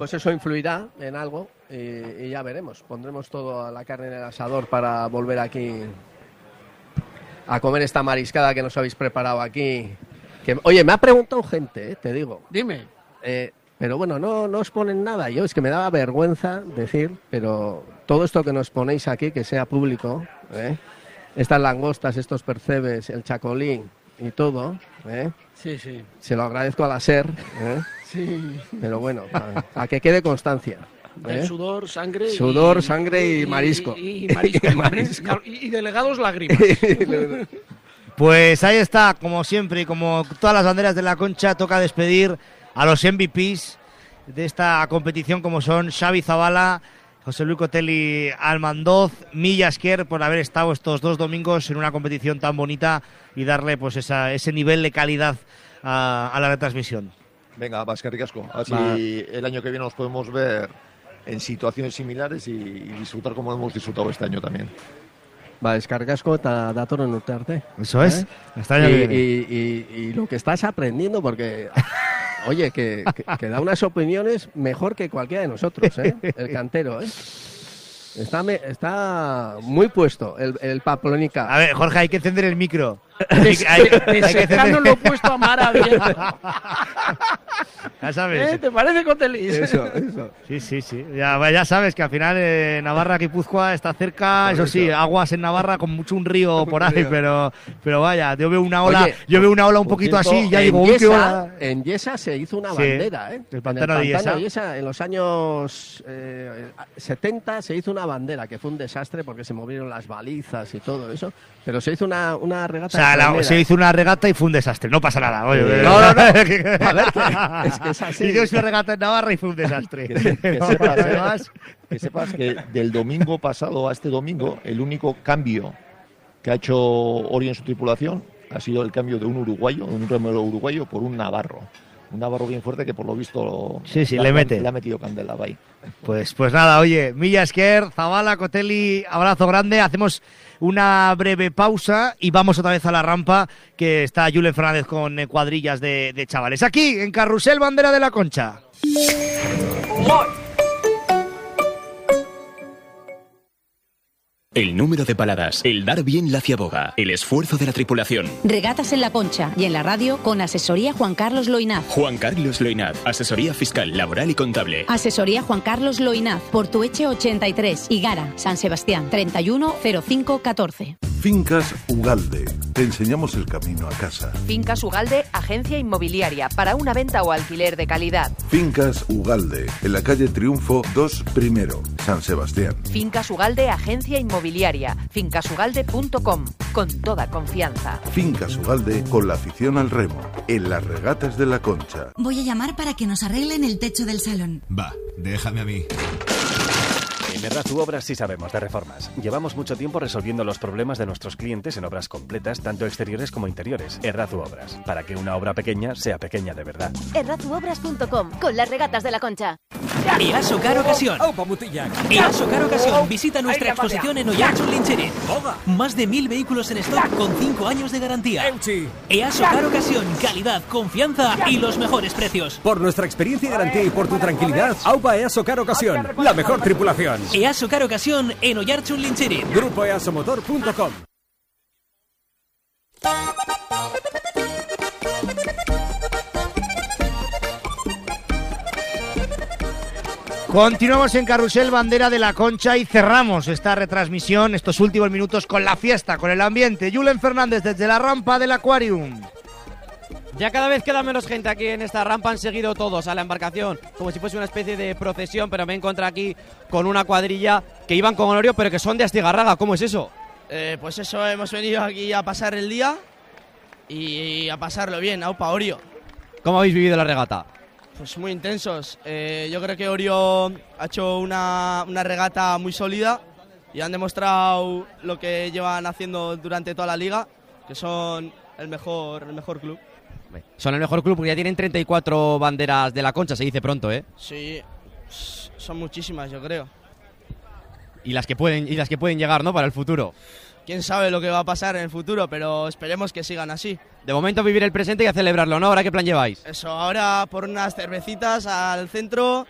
pues eso influirá en algo y ya veremos. Pondremos todo a la carne en el asador para volver aquí a comer esta mariscada que nos habéis preparado aquí. Oye, me ha preguntado gente, te digo. Dime. Pero bueno, no os ponen nada. Yo es que me daba vergüenza decir, pero todo esto que nos ponéis aquí, que sea público, estas langostas, estos percebes, el chacolín y todo, Sí. se lo agradezco a la SER, Sí. pero bueno, a que quede constancia. Sudor, sangre. Sudor, sangre y marisco. Y marisco. Y delegados lágrimas. Pues ahí está, como siempre, y como todas las banderas de la Concha, toca despedir a los MVPs de esta competición, como son Xavi Zabala, José Luis Cotelli Almandoz, Milla Esquer, por haber estado estos 2 domingos en una competición tan bonita y darle pues ese nivel de calidad a la retransmisión. Venga, eskerrik asko. Así el año que viene nos podemos ver en situaciones similares y disfrutar como hemos disfrutado este año también. Eskerrik asko eta datorren urte arte. Eso es. Y lo que estás aprendiendo, porque oye, que da unas opiniones mejor que cualquiera de nosotros, el cantero, Está muy puesto el Paplonica. A ver, Jorge, hay que encender el micro. Desecando lo puesto a maravilla. Ya sabes. ¿Te parece, Cotelli? Eso. Sí. Ya sabes que al final Navarra, Guipúzcoa está cerca. Eso sí, aguas en Navarra con mucho un río por ahí, pero vaya, yo veo una ola, un poquito así y ya digo, en Yesa se hizo una bandera, El pantano de Yesa en los años 70 se hizo una bandera que fue un desastre porque se movieron las balizas y todo eso, pero se hizo una regata. O sea, se hizo una regata y fue un desastre. No pasa nada. Oye, no. A ver, es que es así. Hicimos una regata en Navarra y fue un desastre. Que sepas que del domingo pasado a este domingo, el único cambio que ha hecho Ori en su tripulación ha sido el cambio de un remero uruguayo por un navarro. Un navarro bien fuerte que por lo visto le ha metido candela ahí. Pues nada, oye, Milla Esquer, Zabala, Cotelli, abrazo grande. Hacemos una breve pausa y vamos otra vez a la rampa, que está Julen Fernández con cuadrillas de chavales. Aquí, en Carrusel Bandera de la Concha. El número de paladas, el dar bien la ciaboga, el esfuerzo de la tripulación. Regatas en la Concha y en la radio con Asesoría Juan Carlos Loinaz. Juan Carlos Loinaz, asesoría fiscal, laboral y contable. Asesoría Juan Carlos Loinaz, Portueche 83, Higara, San Sebastián, 310514. Fincas Ugalde. Te enseñamos el camino a casa. Fincas Ugalde, agencia inmobiliaria para una venta o alquiler de calidad. Fincas Ugalde, en la calle Triunfo 2 Primero, San Sebastián. Fincas Ugalde, agencia inmobiliaria. fincasugalde.com, con toda confianza. Fincas Ugalde, con la afición al remo, en las regatas de la Concha. Voy a llamar para que nos arreglen el techo del salón. Va, déjame a mí. En Errazu Obras sí sabemos de reformas. Llevamos mucho tiempo resolviendo los problemas de nuestros clientes en obras completas, tanto exteriores como interiores. Errazu Obras, para que una obra pequeña sea pequeña de verdad. Errazuobras.com, con las regatas de la Concha. EASO Car Ocasión. EASO Car Ocasión. Visita nuestra exposición en Oiartzun Lintxerin. Más de 1000 vehículos en stock con 5 años de garantía. EASO Car Ocasión. Calidad, confianza y los mejores precios. Por nuestra experiencia y garantía y por tu tranquilidad, AUPA EASO Car Ocasión. La mejor tripulación. EASO Car Ocasión en Oiartzun Lintxerin. Grupo EASOmotor.com. Continuamos en Carrusel Bandera de la Concha y cerramos esta retransmisión, estos últimos minutos, con la fiesta, con el ambiente. Julen Fernández desde la rampa del Aquarium. Ya cada vez queda menos gente aquí en esta rampa, han seguido todos a la embarcación como si fuese una especie de procesión, pero me encontré aquí con una cuadrilla que iban con Honorio, pero que son de Astigarraga. ¿Cómo es eso? Pues eso, hemos venido aquí a pasar el día y a pasarlo bien, aupa Orio. ¿Cómo habéis vivido la regata? Pues muy intensos. Yo creo que Orio ha hecho una regata muy sólida y han demostrado lo que llevan haciendo durante toda la liga, que son el mejor club. Son el mejor club porque ya tienen 34 banderas de la Concha, se dice pronto, ¿eh? Sí, son muchísimas, yo creo. Y las que pueden llegar, ¿no? Para el futuro. Quién sabe lo que va a pasar en el futuro, pero esperemos que sigan así. De momento vivir el presente y a celebrarlo, ¿no? ¿Ahora qué plan lleváis? Eso, ahora por unas cervecitas al centro